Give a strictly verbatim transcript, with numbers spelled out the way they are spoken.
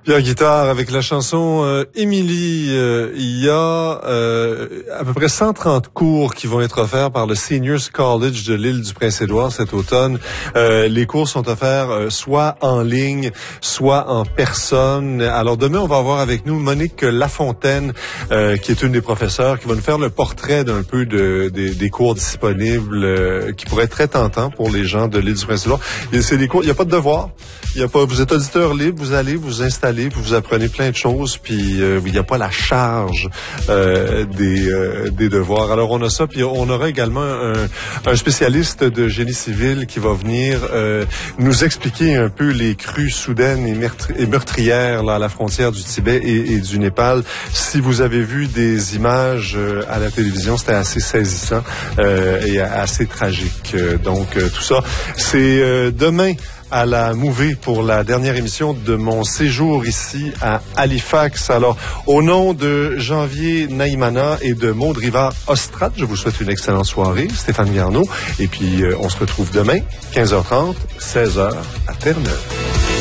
Pierre Guitard avec la chanson euh, Émilie. Euh, il y a euh, à peu près cent trente cours qui vont être offerts par le Seniors College de l'île du Prince-Édouard cet automne. Euh, les cours sont offerts euh, soit en ligne, soit en personne. Alors demain, on va avoir avec nous Monique Lafontaine, euh, qui est une des professeurs, qui va nous faire le portrait d'un peu de, de des cours disponibles, euh, qui pourraient être très tentants pour les gens de l'île du Prince-Édouard. C'est des cours, il n'y a pas de devoir. Il y a pas, vous êtes auditeur libre, vous allez vous installer, puis vous apprenez plein de choses, puis euh, il n'y a pas la charge euh, des, euh, des devoirs. Alors on a ça, puis on aura également un, un spécialiste de génie civil qui va venir euh, nous expliquer un peu les crues soudaines et, meurtri- et meurtrières là, à la frontière du Tibet et, et du Népal. Si vous avez vu des images euh, à la télévision, c'était assez saisissant euh, et assez tragique. Donc euh, tout ça, c'est euh, demain à la Mouvée pour la dernière émission de mon séjour ici à Halifax. Alors, au nom de Janvier Naïmana et de Maud Rivard-Ostrade, je vous souhaite une excellente soirée. Stéphane Garneau. Et puis, euh, on se retrouve demain, quinze heures trente, seize heures, à Terre-Neuve.